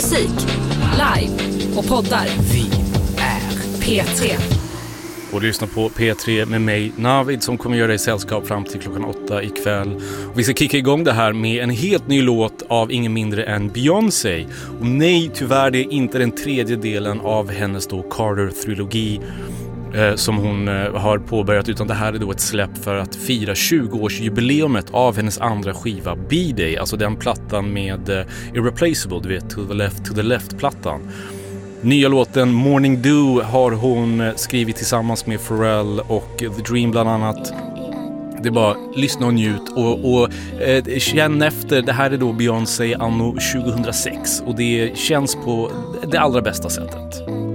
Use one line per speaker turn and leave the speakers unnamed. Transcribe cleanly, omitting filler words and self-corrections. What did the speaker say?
musik, live och poddar.
Vi är
P3.
Och lyssna på P3 med mig, Navid, som kommer göra dig sällskap fram till klockan 8 ikväll. Och vi ska kicka igång det här med en helt ny låt av ingen mindre än Beyoncé. Och nej, tyvärr, det är inte den tredje delen av hennes då Carter-trilogi som hon har påbörjat, utan det här är då ett släpp för att fira 20-årsjubileumet av hennes andra skiva B-Day, alltså den plattan med Irreplaceable, du vet, To the Left-plattan. Nya låten Morning Dew har hon skrivit tillsammans med Pharrell och The Dream bland annat. Det är bara lyssna och njut och känn efter. Det här är då Beyoncé anno 2006 och det känns på det allra bästa sättet.